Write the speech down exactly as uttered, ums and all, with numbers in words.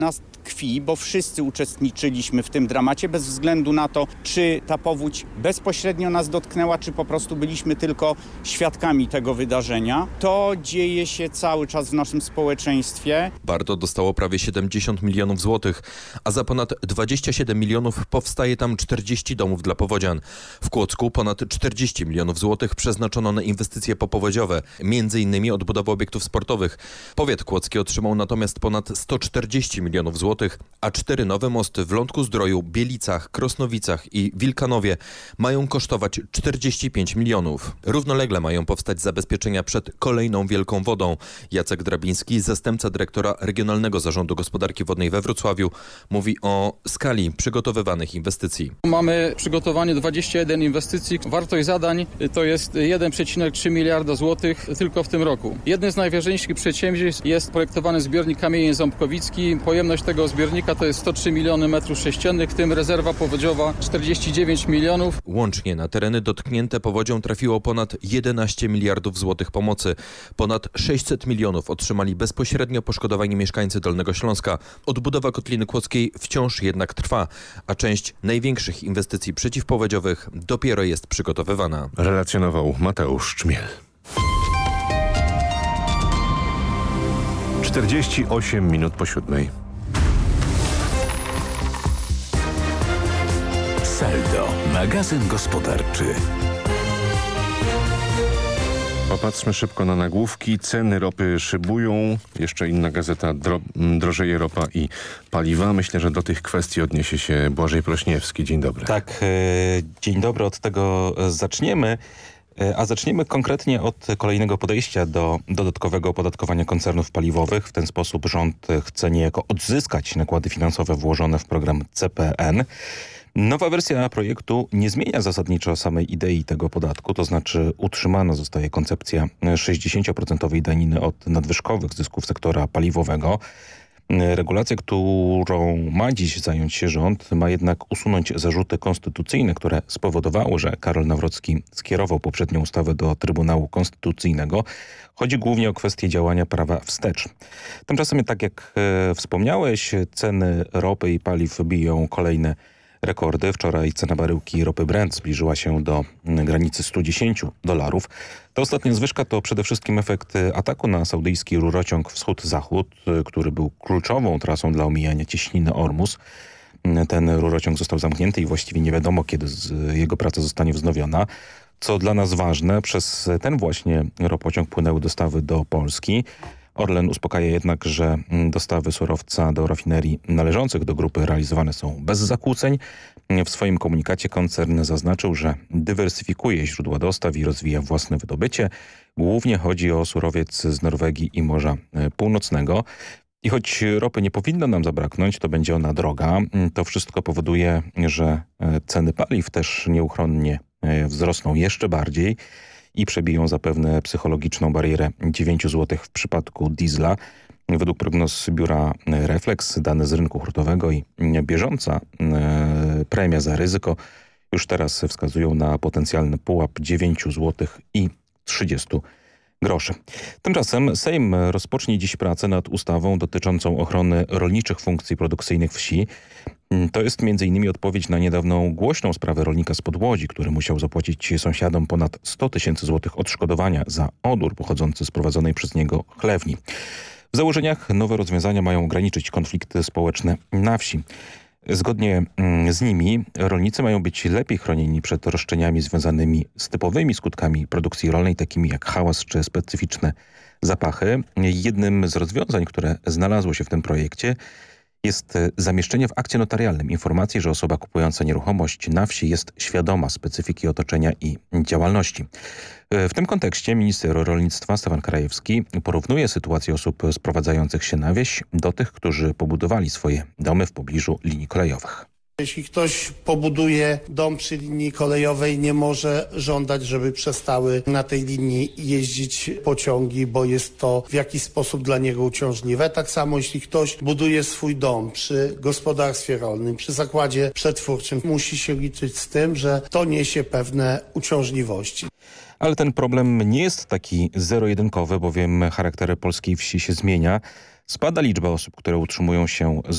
nas tkwi, bo wszyscy uczestniczyliśmy w tym dramacie bez względu na to, czy ta powódź bezpośrednio nas dotknęła, czy po prostu byliśmy tylko świadkami tego wydarzenia. To dzieje się cały czas w naszym społeczeństwie. Warto dostało prawie siedemdziesiąt milionów złotych, a za ponad dwadzieścia siedem milionów powstaje tam czterdzieści domów dla powodzian. W Kłodzku ponad czterdzieści milionów złotych przeznaczono na inwestycje popowodziowe, między innymi odbudowę obiektów sportowych. Powiat kłodzki otrzymał natomiast ponad sto czterdzieści milionów złotych, a cztery nowe mosty w Lądku-Zdroju, Bielicach, Krosnowicach i Wilkanowie mają kosztować czterdzieści pięć milionów. Równolegle mają powstać zabezpieczenia przed kolejną wielką wodą. Jacek Drabiński, zastępca dyrektora Regionalnego Zarządu Gospodarki Wodnej we Wrocławiu, mówi o skali przygotowywanych inwestycji. Mamy przygotowanie dwadzieścia jeden inwestycji. Wartość zadań to jest jeden przecinek trzy miliarda złotych tylko w tym roku. Jednym z najważniejszych przedsięwzięć jest projektowany zbiornik Kamień Ząbkowicki. Pojemność tego zbiornika to jest sto trzy miliony metrów sześciennych, w tym rezerwa powodziowa czterdzieści dziewięć milionów. Łącznie na tereny dotknięte powodzią trafiło ponad jedenaście miliardów złotych pomocy. Ponad sześćset milionów otrzymali bezpośrednio poszkodowani mieszkańcy Dolnego Śląska. Odbudowa Kotliny Kłodzkiej wciąż jednak trwa, a część największych inwestycji przeciwpowodziowych dopiero jest przygotowywana. Relacjonował Mateusz Czmiel. czterdzieści osiem minut po siódmej. Saldo, magazyn gospodarczy. Popatrzmy szybko na nagłówki. Ceny ropy szybują. Jeszcze inna gazeta. Dro, drożeje ropa i paliwa. Myślę, że do tych kwestii odniesie się Błażej Prośniewski. Dzień dobry. Tak, e, dzień dobry. Od tego zaczniemy. E, a zaczniemy konkretnie od kolejnego podejścia do dodatkowego opodatkowania koncernów paliwowych. W ten sposób rząd chce niejako odzyskać nakłady finansowe włożone w program C P N. Nowa wersja projektu nie zmienia zasadniczo samej idei tego podatku, to znaczy utrzymana zostaje koncepcja sześćdziesięcioprocentowej daniny od nadwyżkowych zysków sektora paliwowego. Regulacja, którą ma dziś zająć się rząd, ma jednak usunąć zarzuty konstytucyjne, które spowodowały, że Karol Nawrocki skierował poprzednią ustawę do Trybunału Konstytucyjnego. Chodzi głównie o kwestię działania prawa wstecz. Tymczasem, tak jak e, wspomniałeś, ceny ropy i paliw biją kolejne rekordy. Wczoraj cena baryłki ropy Brent zbliżyła się do granicy stu dziesięciu dolarów. Ta ostatnia zwyżka to przede wszystkim efekt ataku na saudyjski rurociąg wschód-zachód, który był kluczową trasą dla omijania cieśniny Ormus. Ten rurociąg został zamknięty i właściwie nie wiadomo, kiedy jego praca zostanie wznowiona. Co dla nas ważne, przez ten właśnie ropociąg płynęły dostawy do Polski. Orlen uspokaja jednak, że dostawy surowca do rafinerii należących do grupy realizowane są bez zakłóceń. W swoim komunikacie koncern zaznaczył, że dywersyfikuje źródła dostaw i rozwija własne wydobycie. Głównie chodzi o surowiec z Norwegii i Morza Północnego. I choć ropy nie powinno nam zabraknąć, to będzie ona droga. To wszystko powoduje, że ceny paliw też nieuchronnie wzrosną jeszcze bardziej i przebiją zapewne psychologiczną barierę dziewięć złotych w przypadku diesla. Według prognoz biura Reflex, dane z rynku hurtowego i bieżąca e, premia za ryzyko już teraz wskazują na potencjalny pułap dziewięć złotych i trzydzieści groszy. Tymczasem Sejm rozpocznie dziś pracę nad ustawą dotyczącą ochrony rolniczych funkcji produkcyjnych wsi. To jest między innymi odpowiedź na niedawną głośną sprawę rolnika z Podłodzi, który musiał zapłacić sąsiadom ponad sto tysięcy złotych odszkodowania za odór pochodzący z prowadzonej przez niego chlewni. W założeniach nowe rozwiązania mają ograniczyć konflikty społeczne na wsi. Zgodnie z nimi rolnicy mają być lepiej chronieni przed roszczeniami związanymi z typowymi skutkami produkcji rolnej, takimi jak hałas czy specyficzne zapachy. Jednym z rozwiązań, które znalazło się w tym projekcie, jest zamieszczenie w akcie notarialnym informacji, że osoba kupująca nieruchomość na wsi jest świadoma specyfiki otoczenia i działalności. W tym kontekście minister rolnictwa Stefan Krajewski porównuje sytuację osób sprowadzających się na wieś do tych, którzy pobudowali swoje domy w pobliżu linii kolejowych. Jeśli ktoś pobuduje dom przy linii kolejowej, nie może żądać, żeby przestały na tej linii jeździć pociągi, bo jest to w jakiś sposób dla niego uciążliwe. Tak samo jeśli ktoś buduje swój dom przy gospodarstwie rolnym, przy zakładzie przetwórczym, musi się liczyć z tym, że to niesie pewne uciążliwości. Ale ten problem nie jest taki zero-jedynkowy, bowiem charakter polskiej wsi się zmienia. Spada liczba osób, które utrzymują się z